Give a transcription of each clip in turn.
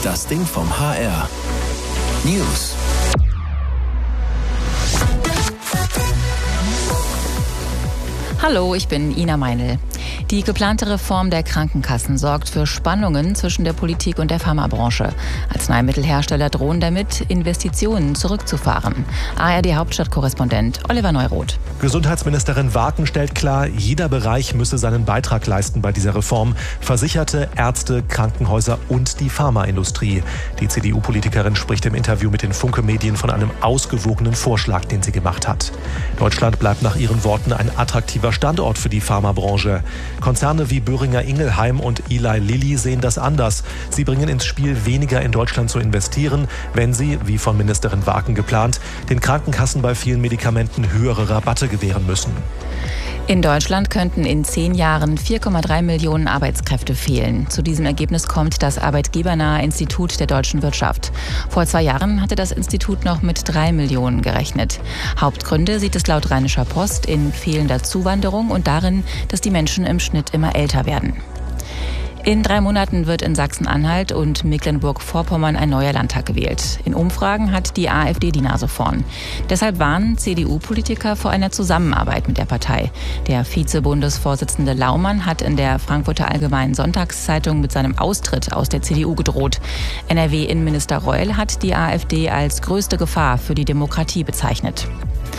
Das Ding vom HR. News. Hallo, ich bin Ina Meinl. Die geplante Reform der Krankenkassen sorgt für Spannungen zwischen der Politik und der Pharmabranche. Arzneimittelhersteller drohen damit, Investitionen zurückzufahren. ARD-Hauptstadtkorrespondent Oliver Neuroth. Gesundheitsministerin Warken stellt klar, jeder Bereich müsse seinen Beitrag leisten bei dieser Reform. Versicherte, Ärzte, Krankenhäuser und die Pharmaindustrie. Die CDU-Politikerin spricht im Interview mit den Funke-Medien von einem ausgewogenen Vorschlag, den sie gemacht hat. Deutschland bleibt nach ihren Worten ein attraktiver Standort für die Pharmabranche. Konzerne wie Boehringer Ingelheim und Eli Lilly sehen das anders. Sie bringen ins Spiel, weniger in Deutschland zu investieren, wenn sie, wie von Ministerin Warken geplant, den Krankenkassen bei vielen Medikamenten höhere Rabatte gewähren müssen. In Deutschland könnten in 10 Jahren 4,3 Millionen Arbeitskräfte fehlen. Zu diesem Ergebnis kommt das arbeitgebernahe Institut der deutschen Wirtschaft. Vor 2 Jahren hatte das Institut noch mit 3 Millionen gerechnet. Hauptgründe sieht es laut Rheinischer Post in fehlender Zuwanderung und darin, dass die Menschen im Schnitt immer älter werden. In 3 Monaten wird in Sachsen-Anhalt und Mecklenburg-Vorpommern ein neuer Landtag gewählt. In Umfragen hat die AfD die Nase vorn. Deshalb warnen CDU-Politiker vor einer Zusammenarbeit mit der Partei. Der Vize-Bundesvorsitzende Laumann hat in der Frankfurter Allgemeinen Sonntagszeitung mit seinem Austritt aus der CDU gedroht. NRW-Innenminister Reul hat die AfD als größte Gefahr für die Demokratie bezeichnet.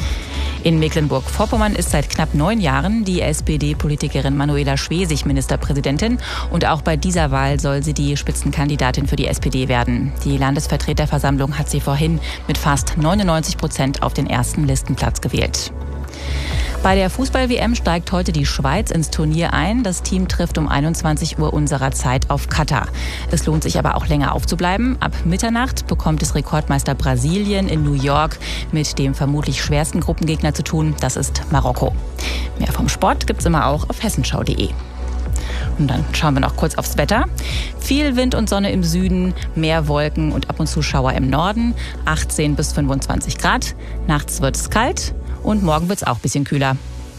In Mecklenburg-Vorpommern ist seit knapp 9 Jahren die SPD-Politikerin Manuela Schwesig Ministerpräsidentin. Und auch bei dieser Wahl soll sie die Spitzenkandidatin für die SPD werden. Die Landesvertreterversammlung hat sie vorhin mit fast 99% auf den ersten Listenplatz gewählt. Bei der Fußball-WM steigt heute die Schweiz ins Turnier ein. Das Team trifft um 21 Uhr unserer Zeit auf Katar. Es lohnt sich aber auch länger aufzubleiben. Ab Mitternacht bekommt es Rekordmeister Brasilien in New York mit dem vermutlich schwersten Gruppengegner zu tun. Das ist Marokko. Mehr vom Sport gibt's immer auch auf hessenschau.de. Und dann schauen wir noch kurz aufs Wetter. Viel Wind und Sonne im Süden, mehr Wolken und ab und zu Schauer im Norden. 18 bis 25 Grad. Nachts wird es kalt. Und morgen wird es auch ein bisschen kühler.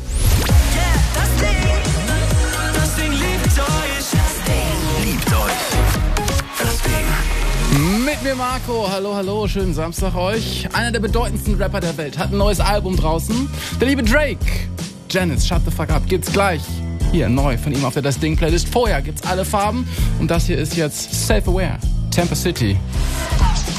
Liebt euch. Das Ding. Mit mir Marco, hallo, schönen Samstag euch. Einer der bedeutendsten Rapper der Welt hat ein neues Album draußen. Der liebe Drake. Janice, shut the fuck up, gibt's gleich. Hier, neu von ihm auf der Das Ding Playlist. Vorher gibt's alle Farben und das hier ist jetzt Self-Aware, Tampa City.